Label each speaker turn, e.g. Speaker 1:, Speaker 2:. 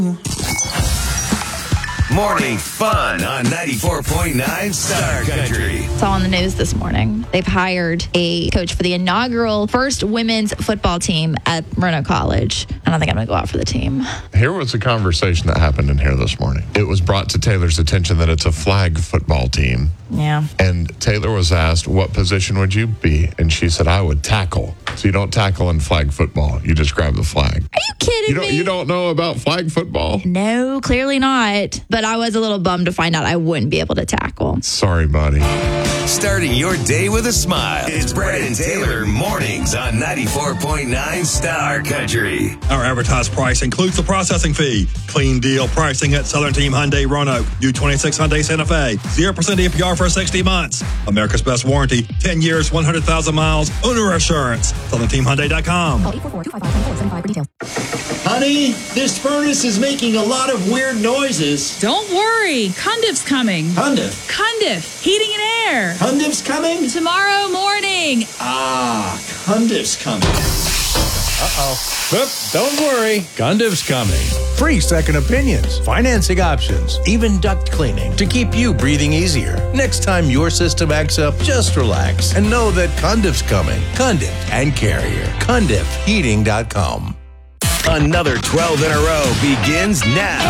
Speaker 1: Morning fun on 94.9 Star Country.
Speaker 2: Saw on the news this morning. They've hired a coach for the inaugural first women's football team at Myrna College. I don't think I'm going to go out for the team.
Speaker 3: Here was a conversation that happened in here this morning. It was brought to Taylor's attention that it's a flag football team.
Speaker 2: Yeah.
Speaker 3: And Taylor was asked, what position would you be? And she said, I would tackle. So you don't tackle in flag football. You just grab the flag.
Speaker 2: Are you kidding me?
Speaker 3: You don't know about flag football?
Speaker 2: No, clearly not. But I was a little bummed to find out I wouldn't be able to tackle.
Speaker 3: Sorry, buddy.
Speaker 1: Starting your day with a smile. It's Brad and Taylor mornings on 94.9 Star Country.
Speaker 4: Our advertised price includes the processing fee. Clean deal pricing at Southern Team Hyundai Roanoke. U26 Hyundai Santa Fe. 0% APR for 60 months. America's best warranty. 10 years, 100,000 miles. Owner assurance. SouthernTeamHyundai.com.
Speaker 5: Call 844-255-2475 for details.
Speaker 6: Honey, this furnace is making a lot of weird noises.
Speaker 7: Don't worry. Cundiff's coming.
Speaker 6: Cundiff?
Speaker 7: Cundiff. Heating and air.
Speaker 6: Cundiff's coming?
Speaker 7: Tomorrow morning.
Speaker 6: Cundiff's coming.
Speaker 8: Oop, don't worry. Cundiff's coming. Free second opinions, financing options, even duct cleaning to keep you breathing easier. Next time your system acts up, just relax and know that Cundiff's coming. Cundiff and Carrier. CundiffHeating.com.
Speaker 1: Another 12 in a row begins now.